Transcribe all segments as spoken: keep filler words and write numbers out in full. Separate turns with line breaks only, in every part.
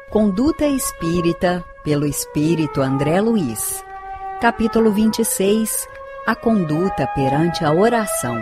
Conduta Espírita, pelo Espírito André Luiz. Capítulo vinte e seis. A conduta perante a oração.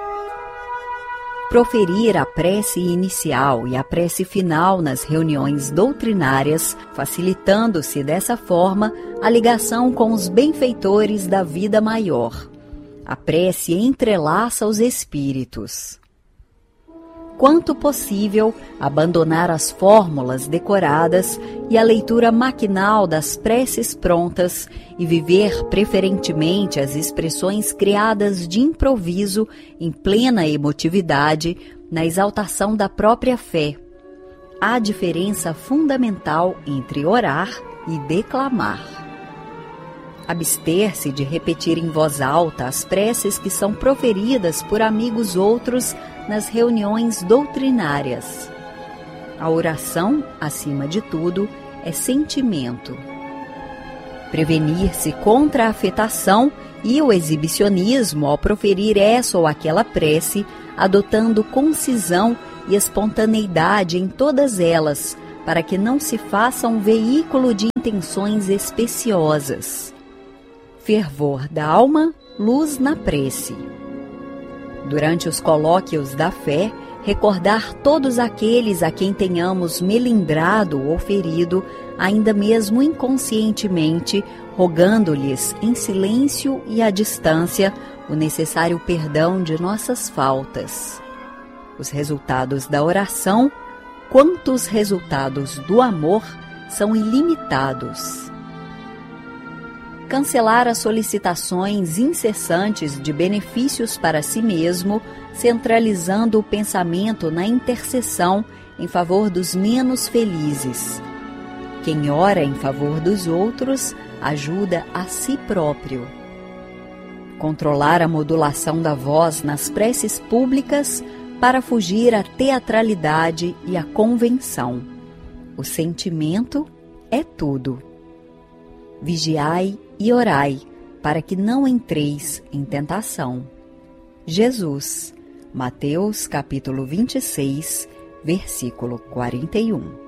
Proferir a prece inicial e a prece final nas reuniões doutrinárias, facilitando-se dessa forma a ligação com os benfeitores da vida maior. A prece entrelaça os espíritos. Quanto possível, abandonar as fórmulas decoradas e a leitura maquinal das preces prontas e viver preferentemente as expressões criadas de improviso em plena emotividade na exaltação da própria fé. Há diferença fundamental entre orar e declamar. Abster-se de repetir em voz alta as preces que são proferidas por amigos outros nas reuniões doutrinárias. A oração, acima de tudo, é sentimento. Prevenir-se contra a afetação e o exibicionismo ao proferir essa ou aquela prece, adotando concisão e espontaneidade em todas elas, para que não se faça um veículo de intenções especiosas. Fervor da alma, luz na prece. Durante os colóquios da fé, recordar todos aqueles a quem tenhamos melindrado ou ferido, ainda mesmo inconscientemente, rogando-lhes em silêncio e à distância o necessário perdão de nossas faltas. Os resultados da oração, quanto os resultados do amor, são ilimitados. Cancelar as solicitações incessantes de benefícios para si mesmo, centralizando o pensamento na intercessão em favor dos menos felizes. Quem ora em favor dos outros, ajuda a si próprio. Controlar a modulação da voz nas preces públicas para fugir à teatralidade e à convenção. O sentimento é tudo. Vigiai e orai, para que não entreis em tentação. Jesus, Mateus capítulo vinte e seis, versículo quarenta e um.